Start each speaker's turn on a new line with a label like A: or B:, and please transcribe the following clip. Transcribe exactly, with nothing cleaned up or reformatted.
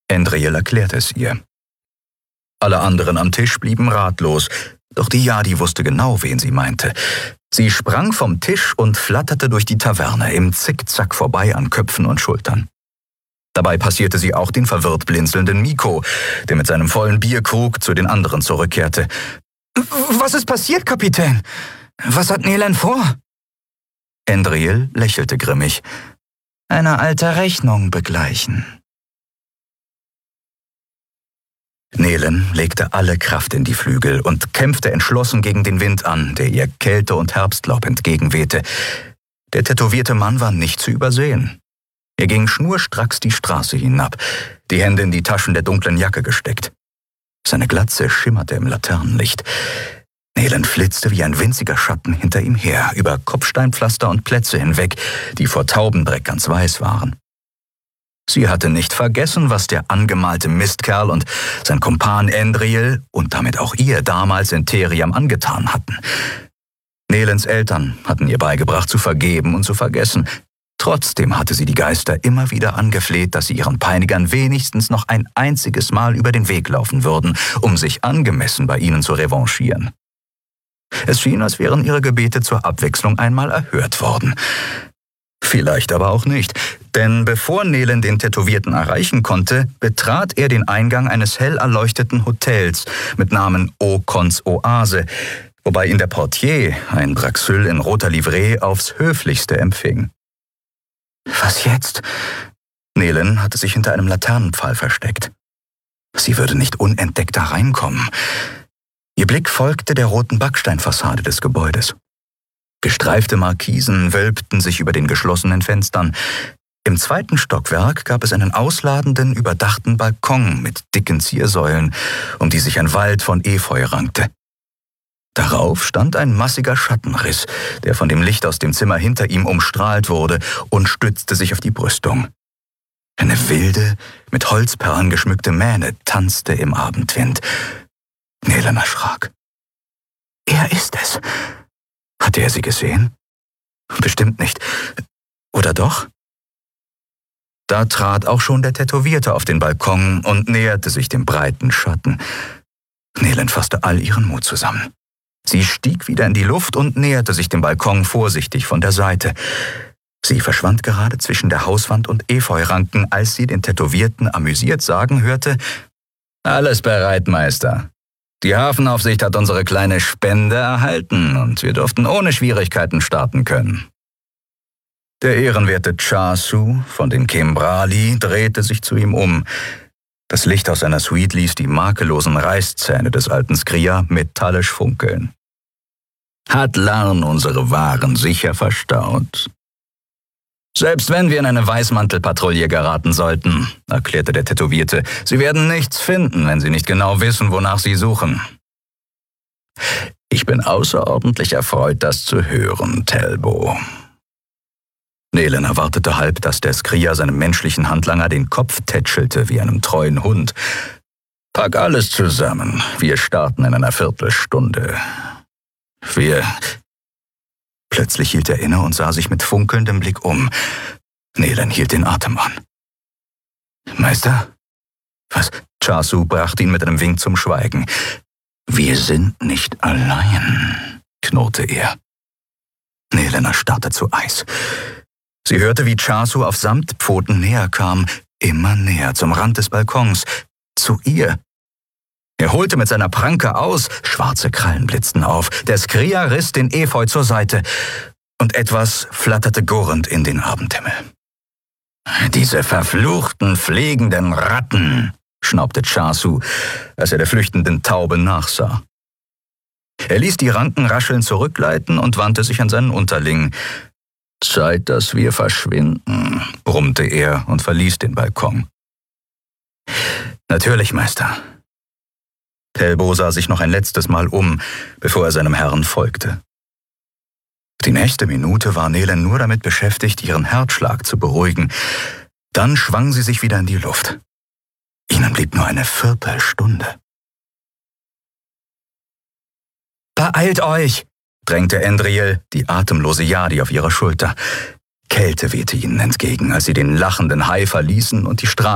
A: Endriel erklärte es ihr. Alle anderen am Tisch blieben ratlos, doch die Yadi wusste genau, wen sie meinte. Sie sprang vom Tisch und flatterte durch die Taverne im Zickzack vorbei an Köpfen und Schultern. Dabei passierte sie auch den verwirrt blinzelnden Miko, der mit seinem vollen Bierkrug zu den anderen zurückkehrte. »Was ist passiert, Kapitän? Was hat Nelen vor?« Endriel lächelte grimmig. »Eine alte Rechnung begleichen.« Nelen legte alle Kraft in die Flügel und kämpfte entschlossen gegen den Wind an, der ihr Kälte und Herbstlaub entgegenwehte. Der tätowierte Mann war nicht zu übersehen. Er ging schnurstracks die Straße hinab, die Hände in die Taschen der dunklen Jacke gesteckt. Seine Glatze schimmerte im Laternenlicht. Nelen flitzte wie ein winziger Schatten hinter ihm her, über Kopfsteinpflaster und Plätze hinweg, die vor Taubendreck ganz weiß waren. Sie hatte nicht vergessen, was der angemalte Mistkerl und sein Kumpan Endriel und damit auch ihr damals in Theriam angetan hatten. Nelens Eltern hatten ihr beigebracht, zu vergeben und zu vergessen. Trotzdem hatte sie die Geister immer wieder angefleht, dass sie ihren Peinigern wenigstens noch ein einziges Mal über den Weg laufen würden, um sich angemessen bei ihnen zu revanchieren. Es schien, als wären ihre Gebete zur Abwechslung einmal erhört worden. Vielleicht aber auch nicht, denn bevor Nelen den Tätowierten erreichen konnte, betrat er den Eingang eines hell erleuchteten Hotels mit Namen Okons Oase, wobei ihn der Portier, ein Braxül in roter Livree, aufs Höflichste empfing. Was jetzt? Nelen hatte sich hinter einem Laternenpfahl versteckt. Sie würde nicht unentdeckt da reinkommen. Ihr Blick folgte der roten Backsteinfassade des Gebäudes. Gestreifte Markisen wölbten sich über den geschlossenen Fenstern. Im zweiten Stockwerk gab es einen ausladenden, überdachten Balkon mit dicken Ziersäulen, um die sich ein Wald von Efeu rankte. Darauf stand ein massiger Schattenriss, der von dem Licht aus dem Zimmer hinter ihm umstrahlt wurde und stützte sich auf die Brüstung. Eine wilde, mit Holzperlen geschmückte Mähne tanzte im Abendwind. Nelen erschrak. Er ist es. Hatte er sie gesehen? Bestimmt nicht. Oder doch? Da trat auch schon der Tätowierte auf den Balkon und näherte sich dem breiten Schatten. Nelen fasste all ihren Mut zusammen. Sie stieg wieder in die Luft und näherte sich dem Balkon vorsichtig von der Seite. Sie verschwand gerade zwischen der Hauswand und Efeuranken, als sie den Tätowierten amüsiert sagen hörte: »Alles bereit, Meister. Die Hafenaufsicht hat unsere kleine Spende erhalten und wir durften ohne Schwierigkeiten starten können.« Der ehrenwerte Chasu von den Kembrali drehte sich zu ihm um. Das Licht aus seiner Suite ließ die makellosen Reißzähne des alten Skria metallisch funkeln. »Hat Larn unsere Waren sicher verstaut?« »Selbst wenn wir in eine Weißmantelpatrouille geraten sollten«, erklärte der Tätowierte, »sie werden nichts finden, wenn sie nicht genau wissen, wonach sie suchen.« »Ich bin außerordentlich erfreut, das zu hören, Telbo.« Nelen erwartete halb, dass der Skria seinem menschlichen Handlanger den Kopf tätschelte wie einem treuen Hund. »Pack alles zusammen. Wir starten in einer Viertelstunde. Wir...« Plötzlich hielt er inne und sah sich mit funkelndem Blick um. Nelen hielt den Atem an. »Meister?« »Was?« Chasu brachte ihn mit einem Wink zum Schweigen. »Wir sind nicht allein«, knurrte er. Nelen erstarrte zu Eis. Sie hörte, wie Chasu auf Samtpfoten näher kam, immer näher zum Rand des Balkons, zu ihr. Er holte mit seiner Pranke aus, schwarze Krallen blitzten auf, der Skria riss den Efeu zur Seite und etwas flatterte gurrend in den Abendhimmel. »Diese verfluchten, fliegenden Ratten«, schnaubte Chasu, als er der flüchtenden Taube nachsah. Er ließ die Ranken rascheln zurückgleiten und wandte sich an seinen Unterling. »Zeit, dass wir verschwinden«, brummte er und verließ den Balkon. »Natürlich, Meister.« Telbo sah sich noch ein letztes Mal um, bevor er seinem Herrn folgte. Die nächste Minute war Nelen nur damit beschäftigt, ihren Herzschlag zu beruhigen. Dann schwang sie sich wieder in die Luft. Ihnen blieb nur eine Viertelstunde. »Beeilt euch«, drängte Endriel, die atemlose Yadi auf ihrer Schulter. Kälte wehte ihnen entgegen, als sie den lachenden Hai verließen und die Straße